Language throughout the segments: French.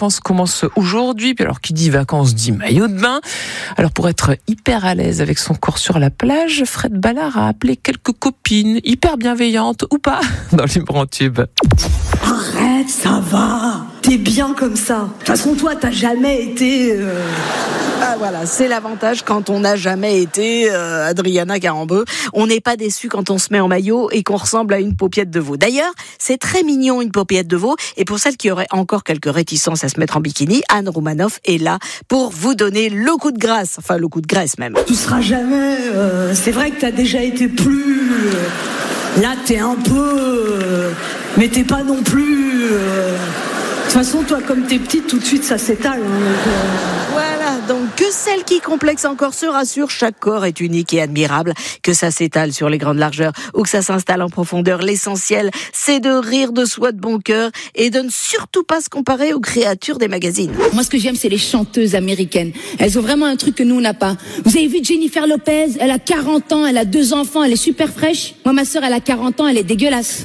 vacances commencent aujourd'hui. Puis alors, qui dit vacances dit maillot de bain. Alors, pour être hyper à l'aise avec son corps sur la plage, Fred Ballard a appelé quelques copines hyper bienveillantes ou pas dans Libre en Tube. Arrête, ça va. T'es bien comme ça. De toute façon, toi, t'as jamais été... Ah voilà, c'est l'avantage quand on n'a jamais été Adriana Carambeu. On n'est pas déçu quand on se met en maillot et qu'on ressemble à une paupiette de veau. D'ailleurs, c'est très mignon une paupiette de veau. Et pour celles qui auraient encore quelques réticences à se mettre en bikini, Anne Roumanoff est là pour vous donner le coup de grâce. Enfin, le coup de graisse même. Tu seras jamais... c'est vrai que t'as déjà été plus... là, t'es un peu... mais t'es pas non plus... De toute façon, toi, comme t'es petite, tout de suite, ça s'étale. Voilà, donc que celle qui complexe encore se rassure, chaque corps est unique et admirable. Que ça s'étale sur les grandes largeurs ou que ça s'installe en profondeur, l'essentiel, c'est de rire de soi de bon cœur et de ne surtout pas se comparer aux créatures des magazines. Moi, ce que j'aime, c'est les chanteuses américaines. Elles ont vraiment un truc que nous, on n'a pas. Vous avez vu Jennifer Lopez? Elle a 40 ans, elle a 2 enfants, elle est super fraîche. Moi, ma sœur, elle a 40 ans, elle est dégueulasse.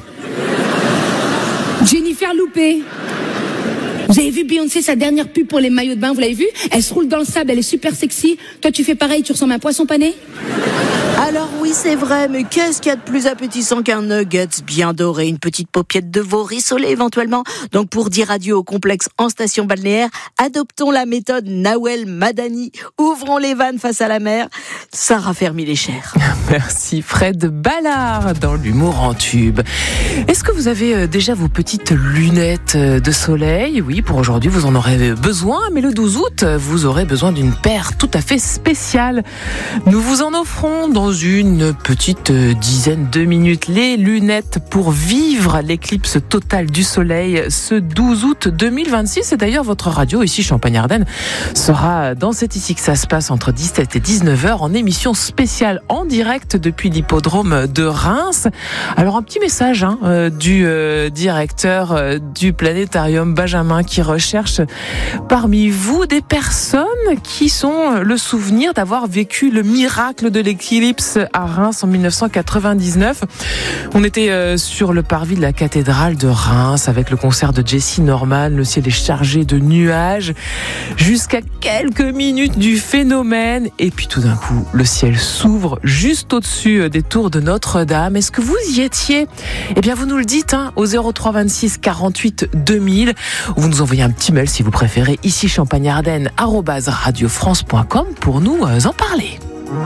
Jennifer Loupé. Vous avez vu Beyoncé, sa dernière pub pour les maillots de bain, vous l'avez vu? Elle se roule dans le sable, elle est super sexy. Toi, tu fais pareil, tu ressembles à un poisson pané? Alors oui, c'est vrai, mais qu'est-ce qu'il y a de plus appétissant qu'un nuggets bien doré, une petite paupiette de veau rissolée éventuellement? Donc pour dire adieu au complexe en station balnéaire, adoptons la méthode Nawel Madani. Ouvrons les vannes face à la mer. Ça raffermit les chairs. Merci Fred Ballard dans l'humour en tube. Est-ce que vous avez déjà vos petites lunettes de soleil? Oui, pour aujourd'hui, vous en aurez besoin, mais le 12 août, vous aurez besoin d'une paire tout à fait spéciale. Nous vous en offrons dans une petite dizaine de minutes les lunettes pour vivre l'éclipse totale du soleil ce 12 août 2026. Et d'ailleurs, votre radio ici, Champagne-Ardenne, sera dans C'est ici que ça se passe entre 17 et 19h en émission spéciale en direct depuis l'hippodrome de Reims. Alors, un petit message du directeur du planétarium Benjamin qui recherche parmi vous des personnes qui sont le souvenir d'avoir vécu le miracle de l'éclipse à Reims en 1999. On était sur le parvis de la cathédrale de Reims avec le concert de Jessy Norman. Le ciel est chargé de nuages jusqu'à quelques minutes du phénomène. Et puis tout d'un coup, le ciel s'ouvre juste au-dessus des tours de Notre-Dame. Est-ce que vous y étiez? Eh bien, vous nous le dites au 03 26 48 2000. Vous nous envoyez un petit mail si vous préférez, ici champagne-ardenne @radiofrance.com pour nous en parler.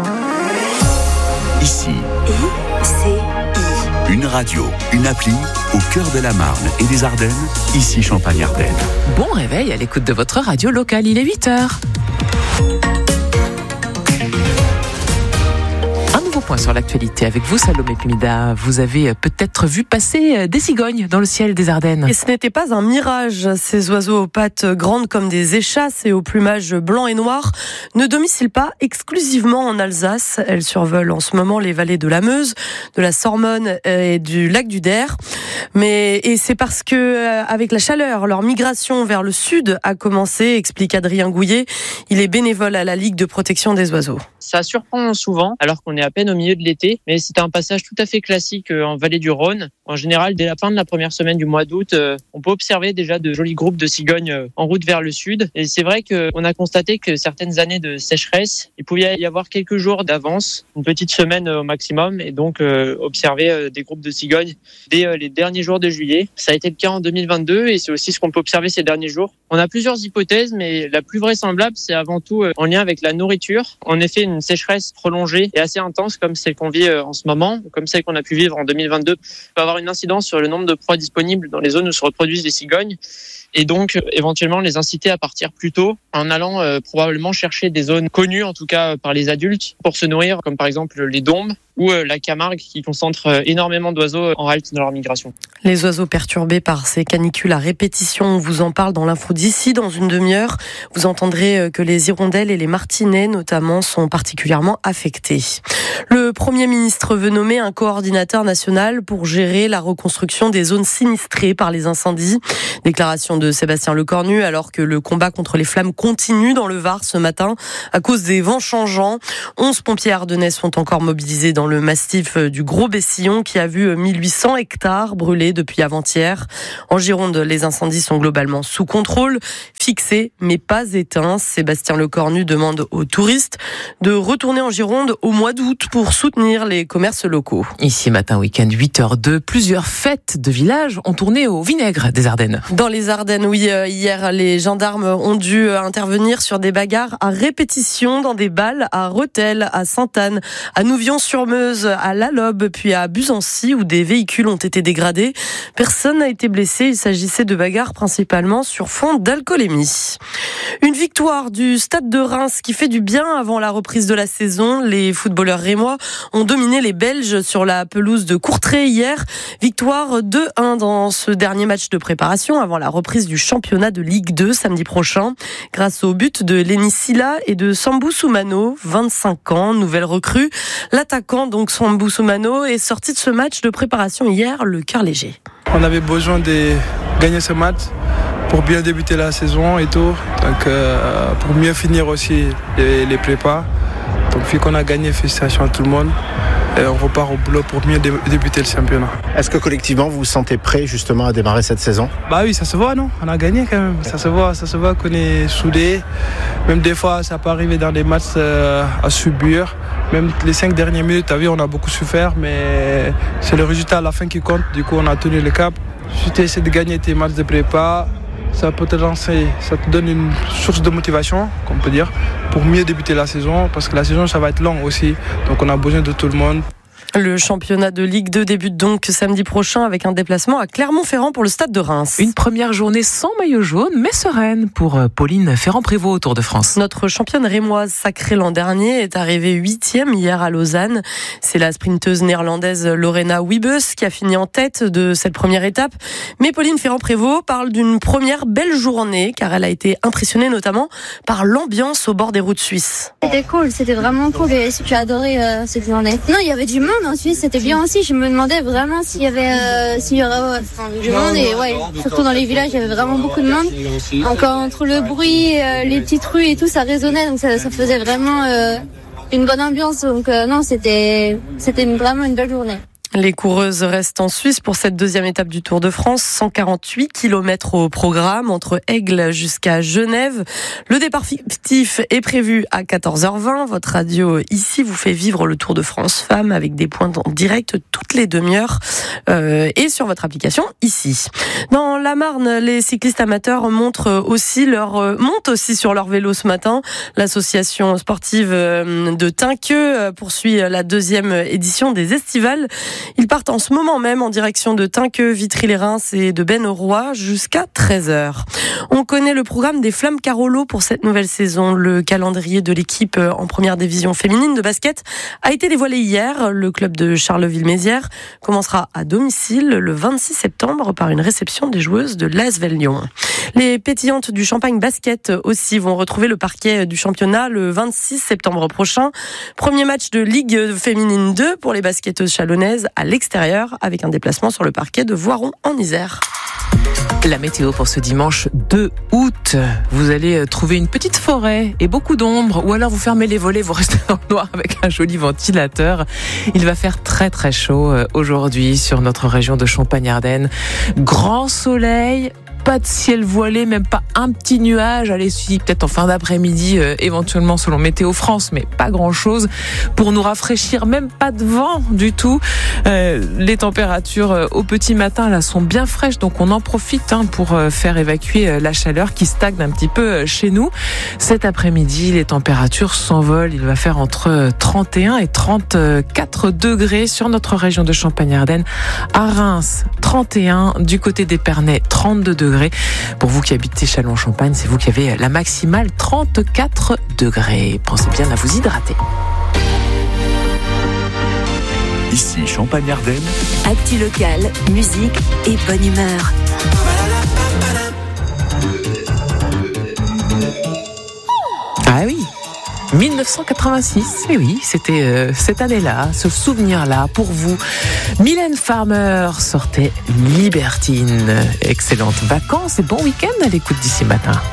Ici, une radio, une appli au cœur de la Marne et des Ardennes, ici Champagne-Ardenne. Bon réveil à l'écoute de votre radio locale, il est 8h. Point sur l'actualité avec vous, Salomé Pimida. Vous avez peut-être vu passer des cigognes dans le ciel des Ardennes. Et ce n'était pas un mirage. Ces oiseaux aux pattes grandes comme des échasses et au plumage blanc et noir ne domicilent pas exclusivement en Alsace. Elles survolent en ce moment les vallées de la Meuse, de la Sormonne et du lac du Der. Et c'est parce que, avec la chaleur, leur migration vers le sud a commencé, explique Adrien Gouillet. Il est bénévole à la Ligue de protection des oiseaux. Ça surprend souvent, alors qu'on est à peine au milieu de l'été, mais c'est un passage tout à fait classique en vallée du Rhône. En général, dès la fin de la première semaine du mois d'août, on peut observer déjà de jolis groupes de cigognes en route vers le sud. Et c'est vrai qu'on a constaté que certaines années de sécheresse, il pouvait y avoir quelques jours d'avance, une petite semaine au maximum, et donc observer des groupes de cigognes dès les derniers jours de juillet. Ça a été le cas en 2022 et c'est aussi ce qu'on peut observer ces derniers jours. On a plusieurs hypothèses, mais la plus vraisemblable, c'est avant tout en lien avec la nourriture. En effet, une sécheresse prolongée et assez intense comme celle qu'on vit en ce moment, comme celle qu'on a pu vivre en 2022, peut avoir une incidence sur le nombre de proies disponibles dans les zones où se reproduisent les cigognes et donc éventuellement les inciter à partir plus tôt en allant probablement chercher des zones connues en tout cas par les adultes pour se nourrir, comme par exemple les Dombes ou la Camargue qui concentre énormément d'oiseaux en halte dans leur migration. Les oiseaux perturbés par ces canicules à répétition, on vous en parle dans l'info d'ici dans une demi-heure. Vous entendrez que les hirondelles et les martinets notamment sont particulièrement affectés. Le Premier ministre veut nommer un coordinateur national pour gérer la reconstruction des zones sinistrées par les incendies. Déclaration de Sébastien Lecornu, alors que le combat contre les flammes continue dans le Var ce matin à cause des vents changeants. 11 pompiers ardennais sont encore mobilisés dans le massif du Gros-Bessillon qui a vu 1800 hectares brûler depuis avant-hier. En Gironde, les incendies sont globalement sous contrôle, fixés mais pas éteints. Sébastien Lecornu demande aux touristes de retourner en Gironde au mois d'août pour soutenir les commerces locaux. Ici, matin, week-end, 8h02, plusieurs fêtes de village ont tourné au vinaigre des Ardennes. Dans les Ardennes, oui, hier, les gendarmes ont dû intervenir sur des bagarres à répétition dans des balles à Rethel, à Sainte-Anne, à Nouvion-sur-Meuse, à Lalobe, puis à Buzancy, où des véhicules ont été dégradés. Personne n'a été blessé. Il s'agissait de bagarres principalement sur fond d'alcoolémie. Une victoire du Stade de Reims qui fait du bien avant la reprise de la saison. Les footballeurs rémois ont dominé les Belges sur la pelouse de Courtrai hier. Victoire 2-1 dans ce dernier match de préparation avant la reprise du championnat de Ligue 2 samedi prochain. Grâce au but de Lenny Silla et de Sambou Soumano, 25 ans, nouvelle recrue. L'attaquant, donc Sambou Soumano, est sorti de ce match de préparation hier, le cœur léger. On avait besoin de gagner ce match pour bien débuter la saison et tout. Donc pour mieux finir aussi les prépas. Donc vu qu'on a gagné, félicitations à tout le monde. Et on repart au boulot pour mieux débuter le championnat. Est-ce que collectivement vous vous sentez prêt justement à démarrer cette saison ? Bah oui, ça se voit, non ? On a gagné quand même. Ça se voit qu'on est soudés. Même des fois, ça peut arriver dans des matchs à subir. Même les 5 dernières minutes, t'as vu, on a beaucoup souffert, mais c'est le résultat à la fin qui compte. Du coup, on a tenu le cap. Si tu essaies de gagner tes matchs de prépa, ça peut te lancer, ça te donne une source de motivation, qu'on peut dire, pour mieux débuter la saison, parce que la saison, ça va être long aussi. Donc on a besoin de tout le monde. Le championnat de Ligue 2 débute donc samedi prochain avec un déplacement à Clermont-Ferrand pour le Stade de Reims. Une première journée sans maillot jaune, mais sereine pour Pauline Ferrand-Prévot au Tour de France. Notre championne rémoise sacrée l'an dernier est arrivée 8e hier à Lausanne. C'est la sprinteuse néerlandaise Lorena Wiebes qui a fini en tête de cette première étape. Mais Pauline Ferrand-Prévot parle d'une première belle journée car elle a été impressionnée notamment par l'ambiance au bord des routes suisses. C'était cool, c'était vraiment cool et j'ai adoré cette journée. Non, il y avait du monde en Suisse, c'était bien aussi. Je me demandais vraiment s'il y aurait du monde et ouais, surtout dans les villages, il y avait vraiment beaucoup de monde. Encore entre le bruit, les petites rues et tout, ça résonnait, donc ça faisait vraiment une bonne ambiance. Donc non, c'était vraiment une belle journée. Les coureuses restent en Suisse pour cette deuxième étape du Tour de France. 148 km au programme entre Aigle jusqu'à Genève. Le départ fictif est prévu à 14h20. Votre radio ici vous fait vivre le Tour de France Femmes avec des points en direct toutes les demi-heures et sur votre application ici. Dans la Marne, les cyclistes amateurs montent aussi sur leur vélo ce matin. L'association sportive de Tinqueux poursuit la deuxième édition des Estivales. Ils partent en ce moment même en direction de Tinqueux, Vitry-les-Reims et de Ben-au-Roi jusqu'à 13h. On connaît le programme des Flammes Carolo pour cette nouvelle saison. Le calendrier de l'équipe en première division féminine de basket a été dévoilé hier. Le club de Charleville-Mézières commencera à domicile le 26 septembre par une réception des joueuses de l'ASvel Lyon. Les pétillantes du Champagne Basket aussi vont retrouver le parquet du championnat le 26 septembre prochain. Premier match de Ligue féminine 2 pour les basketteuses chalonnaises à l'extérieur avec un déplacement sur le parquet de Voiron en Isère. La météo pour ce dimanche 2 août. Vous allez trouver une petite forêt et beaucoup d'ombre, ou alors vous fermez les volets, vous restez dans le noir avec un joli ventilateur. Il va faire très très chaud aujourd'hui sur notre région de Champagne-Ardenne. Grand soleil, pas de ciel voilé, même pas un petit nuage. Allez, si, peut-être en fin d'après-midi, éventuellement selon Météo France, mais pas grand-chose pour nous rafraîchir, même pas de vent du tout. Les températures au petit matin là sont bien fraîches, donc on en profite pour faire évacuer la chaleur qui stagne un petit peu chez nous. Cet après-midi, les températures s'envolent. Il va faire entre 31 et 34 degrés sur notre région de Champagne-Ardenne. À Reims, 31. Du côté d'Épernay, 32 degrés. Pour vous qui habitez Châlons-en-Champagne, c'est vous qui avez la maximale 34 degrés. Pensez bien à vous hydrater. Ici Champagne-Ardenne. Actu locale, musique et bonne humeur. Ah oui, 1986. Et oui, c'était cette année-là, ce souvenir-là pour vous. Mylène Farmer sortait Libertine. Excellentes vacances et bon week-end à l'écoute d'ici matin.